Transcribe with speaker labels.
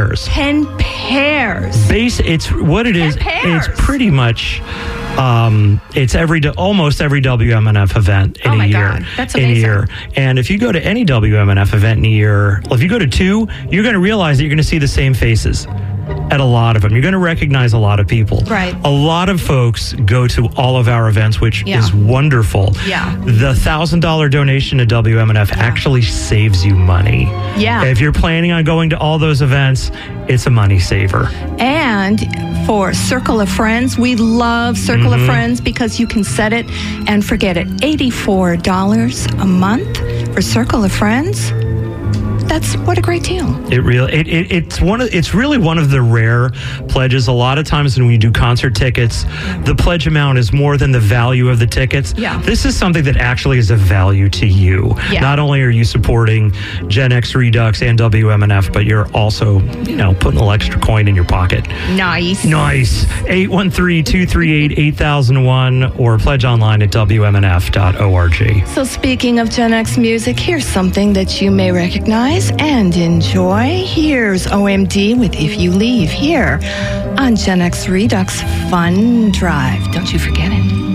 Speaker 1: pairs.
Speaker 2: 10 pairs.
Speaker 1: It's what it is.
Speaker 2: Pairs.
Speaker 1: It's pretty much. It's almost every WMNF event in a year.
Speaker 2: God, that's amazing.
Speaker 1: In a year. And if you go to any WMNF event in a year, well, if you go to 2, you're going to realize that you're going to see the same faces at a lot of them. You're going to recognize a lot of people.
Speaker 2: Right.
Speaker 1: A lot of folks go to all of our events, which is wonderful.
Speaker 2: Yeah.
Speaker 1: The $1,000 donation to WMNF actually saves you money.
Speaker 2: Yeah.
Speaker 1: If you're planning on going to all those events, it's a money saver.
Speaker 2: And for Circle of Friends, we love Circle of Friends because you can set it and forget it. $84 a month for Circle of Friends. What a great deal.
Speaker 1: It's really one of the rare pledges. A lot of times when we do concert tickets, the pledge amount is more than the value of the tickets.
Speaker 2: Yeah.
Speaker 1: This is something that actually is of value to you.
Speaker 2: Yeah.
Speaker 1: Not only are you supporting Gen X Redux and WMNF, but you're also, putting a little extra coin in your pocket.
Speaker 2: Nice.
Speaker 1: 813-238-8001 or pledge online at WMNF.org.
Speaker 2: So speaking of Gen X music, here's something that you may recognize and enjoy. Here's OMD with If You Leave here on Gen X Redux Fun Drive. Don't you forget it.